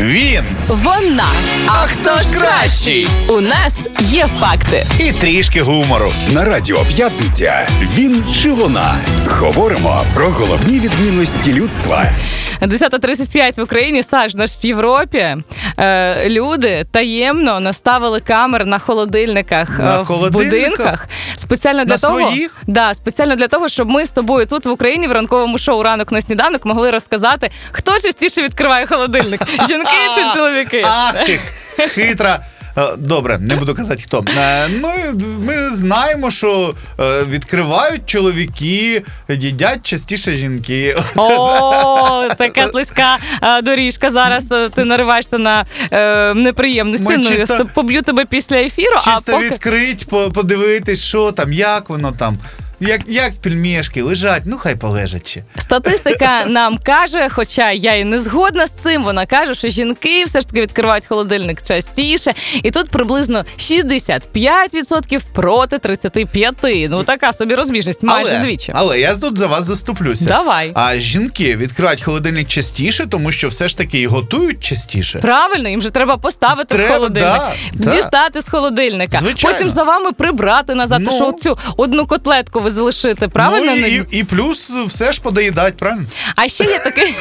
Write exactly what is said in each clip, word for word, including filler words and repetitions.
Він. Вона. А хто ж кращий? У нас є факти. І трішки гумору. На Радіо П'ятниця. Він чи вона? Говоримо про головні відмінності людства. десята тридцять п'ять в Україні, Саш, наш в Європі. Е, люди таємно наставили камери на холодильниках На в холодильниках? будинках. Спеціально для На того, своїх? Да, спеціально для того, щоб ми з тобою тут в Україні в ранковому шоу «Ранок на сніданок» могли розказати, хто частіше відкриває холодильник. Жінки чи чоловіки? Ах ти, хитра. Добре, не буду казати хто. Ну, ми знаємо, що відкривають чоловіки, їдять частіше жінки. О, така слизька доріжка. Зараз ти нариваєшся на е, неприємності. Ми ну, чисто- я поб'ю тебе після ефіру, а Чисто поки... відкрить, по- подивитись, що там, як воно там. Як, як пельмешки лежать, ну хай полежать ще. Статистика нам каже, хоча я і не згодна з цим, вона каже, що жінки все ж таки відкривають холодильник частіше. І тут приблизно шістдесят п'ять відсотків проти тридцять п'ять відсотків. Ну така собі розбіжність, майже але, двічі. Але я тут за вас заступлюся. Давай. А жінки відкривають холодильник частіше, тому що все ж таки і готують частіше. Правильно, їм же треба поставити Треба, в холодильник, да, да. дістати з холодильника, Звичайно. потім за вами прибрати назад, Ну. ну, що цю одну котлетку ви залишите, правильно? Ну, і, і, і плюс все ж подоїдать, правильно? А ще є такий...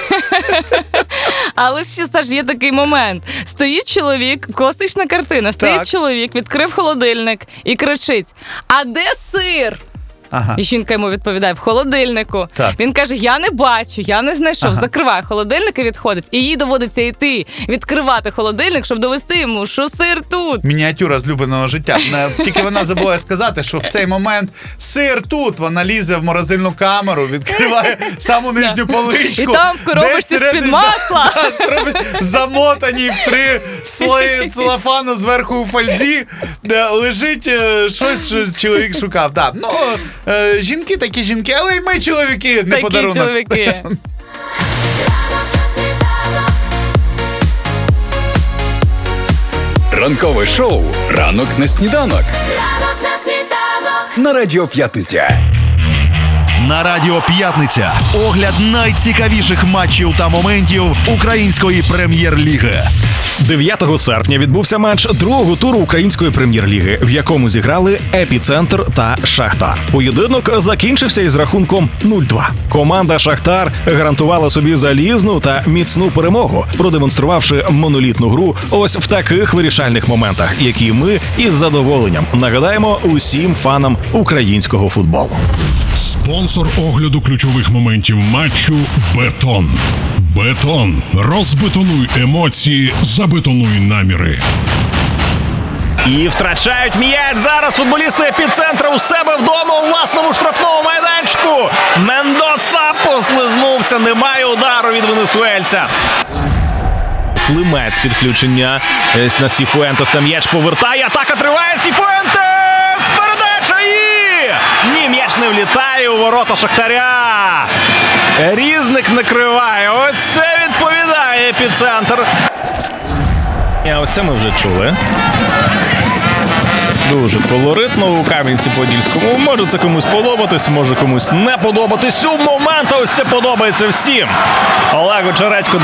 Але ще, Саш, є такий момент. Стоїть чоловік, класична картина, стоїть Так. чоловік, відкрив холодильник і кричить: «А де сир?» Ага. І жінка йому відповідає: «В холодильнику». Так. Він каже: «Я не бачу, я не знайшов». Ага. Закриває холодильник і відходить. І їй доводиться йти, відкривати холодильник, щоб довести йому, що сир тут. Мініатюра злюбленого життя. Не, Тільки вона забуває сказати, що в цей момент сир тут, вона лізе в морозильну камеру, відкриває саму нижню поличку. І там в коробочці де з-під масла. Да, да, в коробочці замотані в три слої целофану зверху у фользі, де лежить е, щось, що чоловік шукав. Да. Ну, е, жінки такі жінки, але й ми чоловіки, не Такі подарунок. чоловіки. Ранкове шоу «Ранок на сніданок» на Радіо П'ятниця. На Радіо П'ятниця огляд найцікавіших матчів та моментів української прем'єр-ліги. дев'ятого серпня відбувся матч другого туру української прем'єр-ліги, в якому зіграли «Епіцентр» та «Шахтар». Поєдинок закінчився із рахунком нуль-два. Команда «Шахтар» гарантувала собі залізну та міцну перемогу, продемонструвавши монолітну гру ось в таких вирішальних моментах, які ми із задоволенням нагадаємо усім фанам українського футболу. Спонсор огляду ключових моментів матчу «Бетон». «Бетон». Розбетонуй емоції, забетонуй наміри. І втрачають м'яч зараз футболісти «Епіцентра» у себе вдома у власному штрафному майданчику. Мендоса послизнувся, немає удару від венесуельця. Климець підключення на Сіфуентеса, м'яч повертає, атака триває, Сіфуентес! Передача і... Ні, м'яч не влітає у ворота Шахтаря. Різник накриває, ось це відповідає «Епіцентр». А ось це ми вже чули. Дуже колоритно у Кам'янці-Подільському. Може це комусь подобатись, може комусь не подобатись. У момент ось це подобається всім. Олегу Чередьку